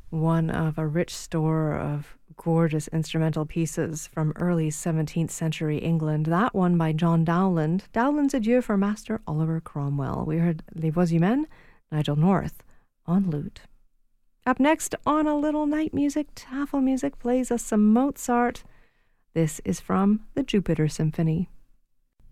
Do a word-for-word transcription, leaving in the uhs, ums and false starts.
one of a rich store of gorgeous instrumental pieces from early seventeenth century England. That one by John Dowland. Dowland's Adieu for Master Oliver Cromwell. We heard Les Voix Humaines, Nigel North on lute. Up next on A Little Night Music, Tafelmusik plays us some Mozart. This is from the Jupiter Symphony.